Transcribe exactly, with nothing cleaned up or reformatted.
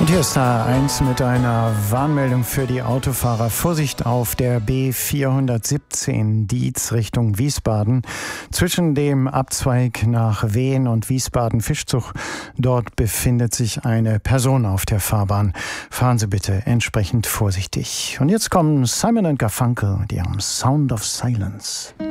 Und hier ist A eins mit einer Warnmeldung für die Autofahrer. Vorsicht auf der B vierhundertsiebzehn Dietz Richtung Wiesbaden. Zwischen dem Abzweig nach Wehen und Wiesbaden-Fischzuch. Dort befindet sich eine Person auf der Fahrbahn. Fahren Sie bitte entsprechend vorsichtig. Und jetzt kommen Simon and Garfunkel mit ihrem Sound of Silence.